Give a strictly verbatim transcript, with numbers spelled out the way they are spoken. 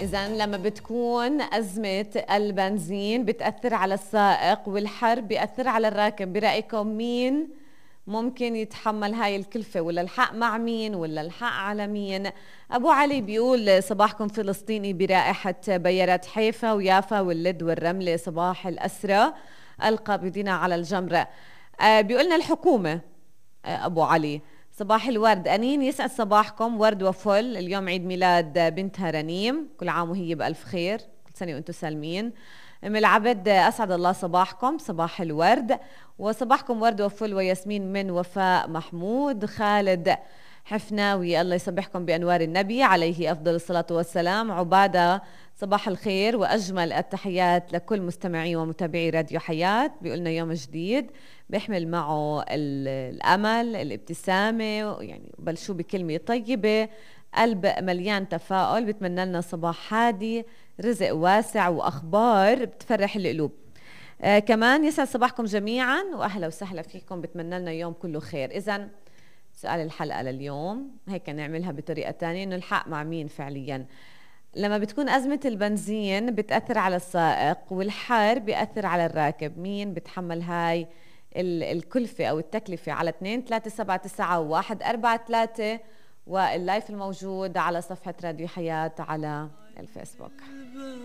إذا لما بتكون أزمة البنزين بتأثر على السائق والحر بيأثر على الراكب، برأيكم مين ممكن يتحمل هاي الكلفة؟ ولا الحق مع مين ولا الحق على مين؟ أبو علي بيقول صباحكم فلسطيني برائحة بيرات حيفا ويافا واللد والرملة صباح الأسرى القابضين على الجمرة. آه بيقولنا الحكومة. آه أبو علي صباح الورد أنين، يسعد صباحكم ورد وفل. اليوم عيد ميلاد بنتها رنيم، كل عام وهي بألف خير، كل سنة وأنتم سالمين. أم العبد أسعد الله صباحكم، صباح الورد وصباحكم ورد وفل وياسمين من وفاء محمود. خالد حفناوي الله يصبحكم بأنوار النبي عليه أفضل الصلاة والسلام. عبادة صباح الخير وأجمل التحيات لكل مستمعي ومتابعي راديو حياة. بيقولنا يوم جديد بيحمل معه الأمل، الابتسامة، يعني بلشوا بكلمة طيبة، قلب مليان تفاؤل. بتمنى لنا صباح هادي، رزق واسع وأخبار بتفرح القلوب. آه كمان يسعد صباحكم جميعا وأهلا وسهلا فيكم، بتمنى لنا يوم كله خير. إذن سؤال الحلقة لليوم هيك نعملها بطريقة تانية، إنه الحق مع مين فعليا؟ لما بتكون أزمة البنزين بتأثر على السائق والحر بيأثر على الراكب، مين بتحمل هاي الكلفة أو التكلفة؟ على اثنين ثلاثة سبعة تسعة واحد أربعة ثلاثة، واللايف الموجود على صفحة راديو حياة على الفيسبوك.